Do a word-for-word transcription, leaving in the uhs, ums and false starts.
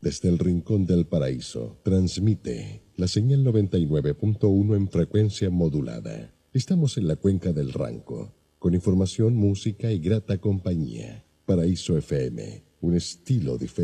Desde el Rincón del Paraíso, transmite la señal noventa y nueve punto uno en frecuencia modulada. Estamos en la cuenca del Ranco, con información, música y grata compañía. Paraíso F M, un estilo diferente.